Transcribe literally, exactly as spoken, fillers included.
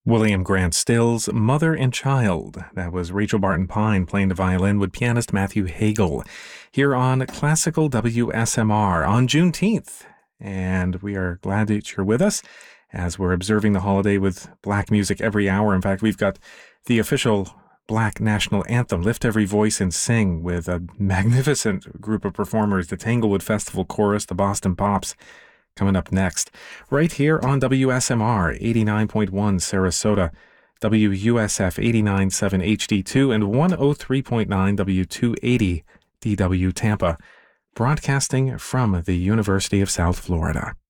William Grant Stills' Mother and Child. That was Rachel Barton Pine playing the violin with pianist Matthew Hagel here on Classical W S M R on Juneteenth. And we are glad that you're with us as we're observing the holiday with Black music every hour. In fact, we've got the official Black national anthem, Lift Every Voice and Sing, with a magnificent group of performers, the Tanglewood Festival Chorus, the Boston Pops, coming up next, right here on W S M R eighty-nine point one Sarasota, W U S F eighty-nine point seven H D two, and one oh three point nine W two eighty D W Tampa, broadcasting from the University of South Florida.